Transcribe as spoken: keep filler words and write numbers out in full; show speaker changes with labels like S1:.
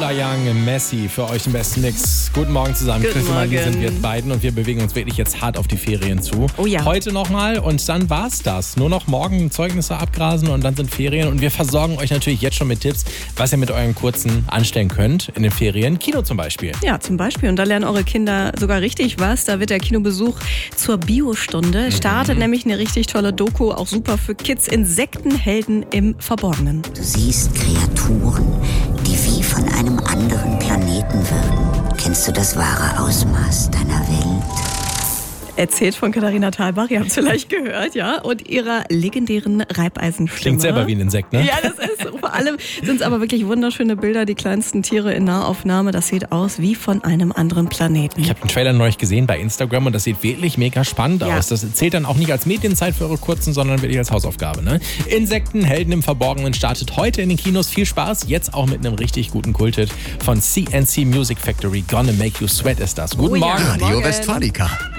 S1: Lola Young, Messi für euch im besten Mix. Guten Morgen zusammen.
S2: Guten
S1: Chris und Mali
S2: Morgen.
S1: sind wir beiden und wir bewegen uns wirklich jetzt hart auf die Ferien zu.
S2: Oh ja.
S1: Heute nochmal und dann war's das. Nur noch morgen Zeugnisse abgrasen und dann sind Ferien. Und wir versorgen euch natürlich jetzt schon mit Tipps, was ihr mit euren Kurzen anstellen könnt in den Ferien. Kino zum Beispiel.
S2: Ja, zum Beispiel. Und da lernen eure Kinder sogar richtig was. Da wird der Kinobesuch zur Biostunde. Startet
S1: Mhm.
S2: nämlich eine richtig tolle Doku, auch super für Kids. Insektenhelden im Verborgenen.
S3: Du siehst Kreaturen, die wie von einem anderen Planeten wirken. Kennst du das wahre Ausmaß deiner Welt?
S2: Erzählt von Katharina Thalbach, ihr habt es vielleicht gehört, ja, und ihrer legendären Reibeisenstimme.
S1: Klingt selber wie ein Insekt, ne?
S2: Ja, das ist so. Vor allem sind es aber wirklich wunderschöne Bilder, die kleinsten Tiere in Nahaufnahme. Das sieht aus wie von einem anderen Planeten.
S1: Ich habe den Trailer neulich gesehen bei Instagram und das sieht wirklich mega spannend
S2: Ja.
S1: aus. Das zählt dann auch nicht als Medienzeit für eure Kurzen, sondern wirklich als Hausaufgabe. Ne? Insektenhelden im Verborgenen startet heute in den Kinos. Viel Spaß, jetzt auch mit einem richtig guten Kulthit von C N C Music Factory. Gonna Make You Sweat ist das. Guten
S2: Oh ja.
S1: Morgen.
S4: Radio
S2: Morgen.
S4: Westfalica.